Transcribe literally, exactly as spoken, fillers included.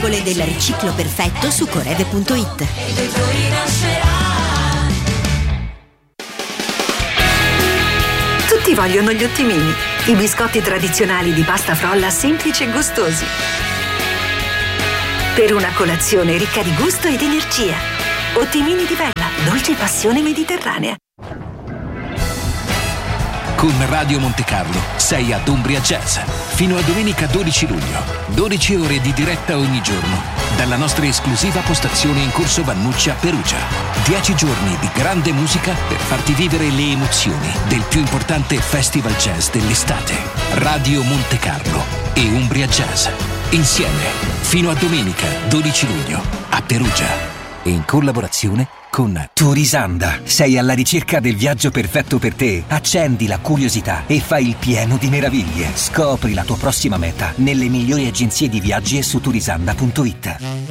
regole del riciclo perfetto su coreve punto it. Tutti vogliono gli ottimini, i biscotti tradizionali di pasta frolla semplici e gustosi. Per una colazione ricca di gusto ed energia. Ottimini di Vella, dolce passione mediterranea. Con Radio Monte Carlo sei ad Umbria Jazz fino a domenica dodici luglio. dodici ore di diretta ogni giorno dalla nostra esclusiva postazione in Corso Vannucci a Perugia. dieci giorni di grande musica per farti vivere le emozioni del più importante festival jazz dell'estate. Radio Monte Carlo e Umbria Jazz insieme fino a domenica dodici luglio a Perugia. In collaborazione con Turisanda. Sei alla ricerca del viaggio perfetto per te? Accendi la curiosità e fai il pieno di meraviglie. Scopri la tua prossima meta nelle migliori agenzie di viaggi e su turisanda punto it.